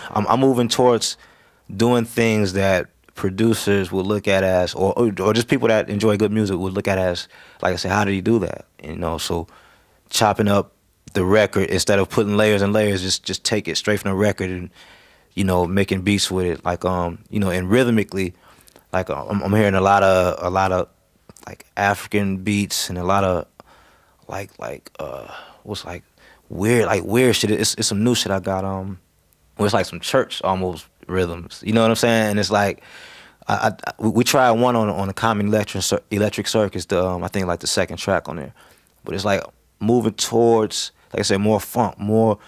I'm moving towards doing things that producers would look at as, or just people that enjoy good music would look at as, like I said, how did he do that? You know, so chopping up the record instead of putting layers and layers, just take it straight from the record and, you know, making beats with it, like you know, and rhythmically, like I'm hearing a lot of like African beats and a lot of like what's like weird shit. It's some new shit I got where it's like some church almost rhythms. You know what I'm saying? And it's like we tried one on the Common Electric Circus, I think like the second track on there, but it's like moving towards, like I said, more funk, more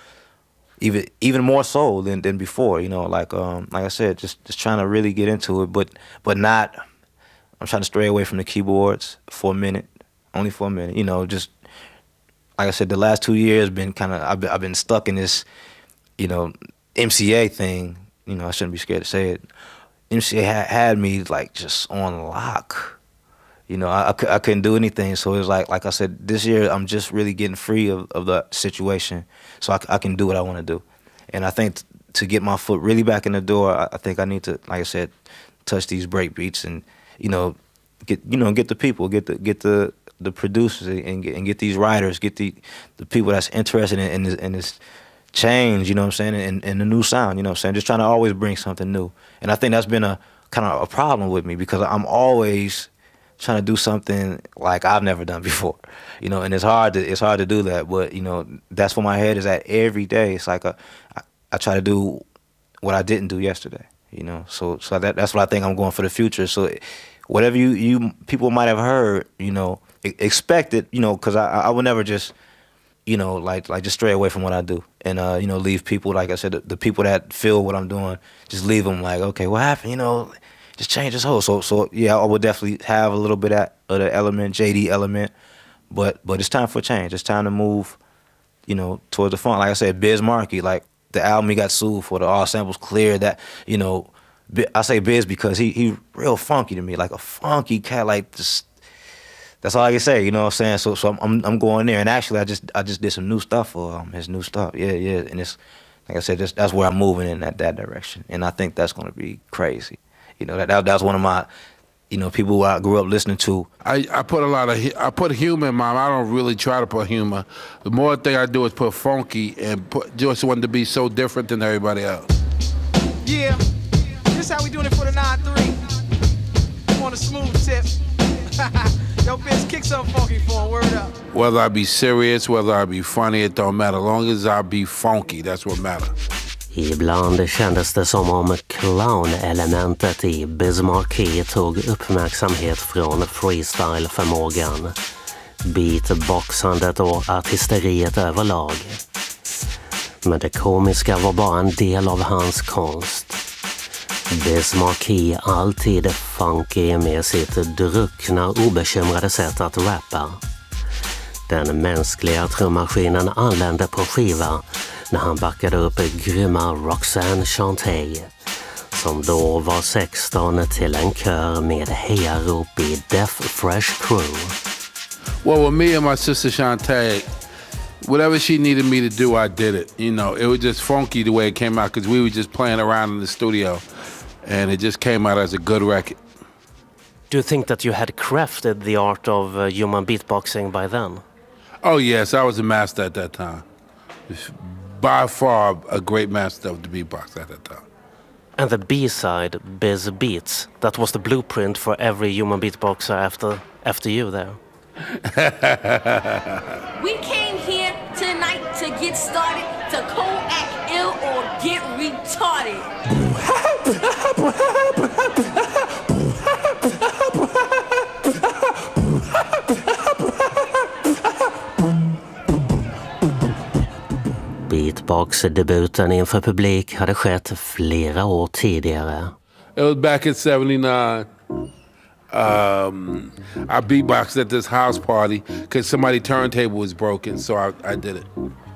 even more soul than before. You know, like I said, just trying to really get into it, but not. I'm trying to stray away from the keyboards for a minute, only for a minute. You know, just like I said, the last 2 years been kind of I've been stuck in this, you know, MCA thing. You know, I shouldn't be scared to say it. MCA had me like just on lock. You know, I couldn't do anything. So it was like I said, this year I'm just really getting free of the situation, so I can do what I want to do. And I think to get my foot really back in the door, I think I need to, like I said, touch these break beats and, you know, get the people, get the producers, and get these writers, get the people that's interested in this change, you know what I'm saying, and the new sound, you know what I'm saying, just trying to always bring something new. And I think that's been a kind of a problem with me, because I'm always trying to do something like I've never done before, you know, and it's hard to do that, but, you know, that's where my head is at every day. It's like I try to do what I didn't do yesterday, you know, so that's what I think I'm going for the future. So whatever you people might have heard, you know, expect it, you know, because I would never just, you know, like just stray away from what I do, and you know, leave people, like I said, the people that feel what I'm doing, just leave them like, okay, what happened, you know, just change this whole. So yeah, I would definitely have a little bit of the element, JD element, but it's time for a change. It's time to move, you know, towards the funk. Like I said, Biz Markie, like the album he got sued for, the All Samples Clear, that, you know, I say Biz because he real funky to me, like a funky cat, like just, that's all I can say, you know what I'm saying? So I'm going there, and actually I just did some new stuff for his new stuff, yeah, and it's, like I said, that's where I'm moving in that direction, and I think that's gonna be crazy. You know, that's one of my, you know, people who I grew up listening to. I put humor in mine. I don't really try to put humor. The more thing I do is put funky and just want to be so different than everybody else. Yeah. This how we doing it for the 9-3. I'm on a smooth tip. Yo, bitch, kick something funky for him. Word up. Whether I be serious, whether I be funny, it don't matter. As long as I be funky, that's what matters. Ibland kändes det som om clown-elementet i Biz Markie tog uppmärksamhet från freestyle-förmågan, beatboxandet och artisteriet överlag. Men det komiska var bara en del av hans konst. Biz Markie alltid funky med sitt druckna, obekymrade sätt att rappa. Den mänskliga trummaskinen anlände på skiva när han backade upp grymma Roxanne Shante, som då var 16, till en kör med hejarop i Def Fresh Crew. Well, with me and my sister Shante, whatever she needed me to do, I did it. You know, it was just funky the way it came out, because we were just playing around in the studio, and it just came out as a good record. Do you think that you had crafted the art of human beatboxing by then? Oh, yes, I was a master at that time. By far a great master of the beatbox at that time. And the B-side, Biz Beats, that was the blueprint for every human beatboxer after you there. We came here tonight to get started, to co-act ill or get retarded. Beatbox-debuten inför publik hade skett flera år tidigare. It was back in 79. I beatboxed at this house party because somebody's turntable was broken, so I did it.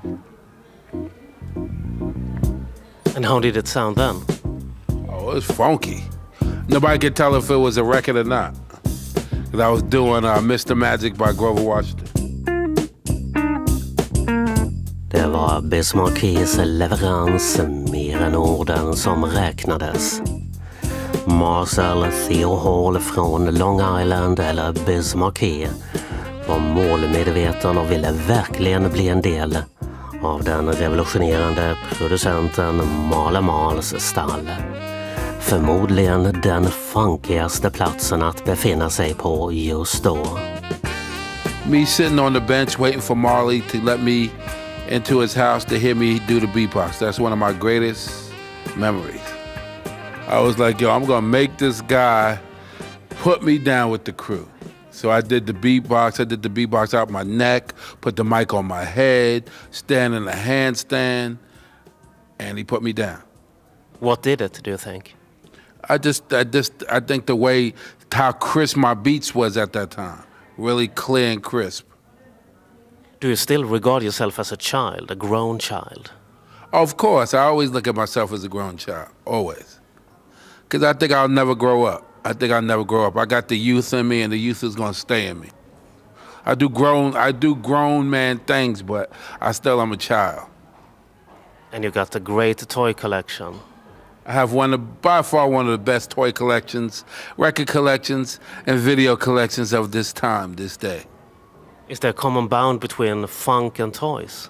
And how did it sound then? Oh, it was funky. Nobody could tell if it was a record or not. Because I was doing Mr. Magic by Grover Washington. Det var var Biz Markies leverans mer än orden som räknades. Marcel Theo Hall från Long Island, eller Biz Markie, var målmedveten och ville verkligen bli en del av den revolutionerande producenten Marley Marls stall. Förmodligen den funkigaste platsen att befinna sig på just då. Me sitting on the bench waiting for Marley to let me into his house to hear me do the beatbox. That's one of my greatest memories. I was like, yo, I'm gonna make this guy put me down with the crew. So I did the beatbox out my neck, put the mic on my head, stand in a handstand, and he put me down. What did it, do you think? I think the way, how crisp my beats was at that time. Really clear and crisp. Do you still regard yourself as a child, a grown child? Of course, I always look at myself as a grown child, always. Because I think I'll never grow up. I got the youth in me, and the youth is gonna stay in me. I do grown man things, but I still am a child. And you got a great toy collection. I have by far one of the best toy collections, record collections, and video collections of this day. Is there a common bound between funk and toys?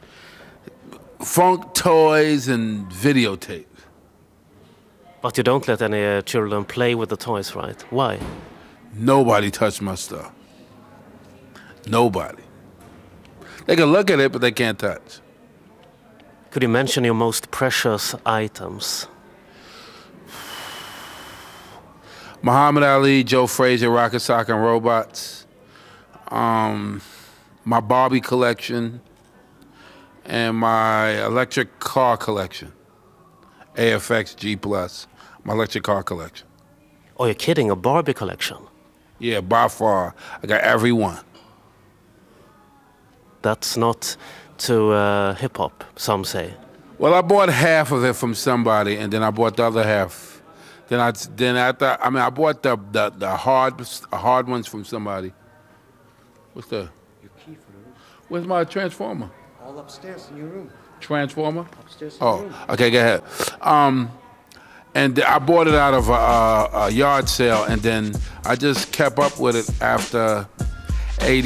Funk, toys, and videotape. But you don't let any children play with the toys, right? Why? Nobody touched my stuff. Nobody. They can look at it, but they can't touch. Could you mention your most precious items? Muhammad Ali, Joe Frazier, Rocket Sock and Robots. My Barbie collection. And my electric car collection. AFX G+. My electric car collection. Oh, you're kidding, a Barbie collection? Yeah, by far. I got every one. That's not to hip-hop, some say. Well, I bought half of it from somebody, and then I bought the other half. I bought the hard ones from somebody. What's the? Your key for the room. Where's my transformer? All upstairs in your room. Transformer? Upstairs in your room. Okay, go ahead. And I bought it out of a yard sale, and then I just kept up with it after